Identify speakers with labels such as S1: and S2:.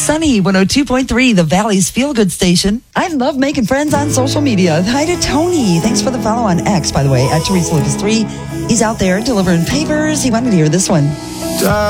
S1: Sunny 102.3, the Valley's Feel Good Station. I love making friends on social media. Hi to Tony. Thanks for the follow on X, by the way, at Teresa Lucas 3. He's out there delivering papers. He wanted to hear this one.